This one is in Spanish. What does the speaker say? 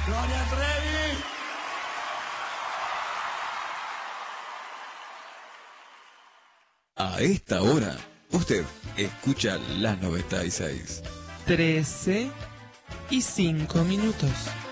Gloria Trevi. A esta hora, usted escucha las 96. 13:05.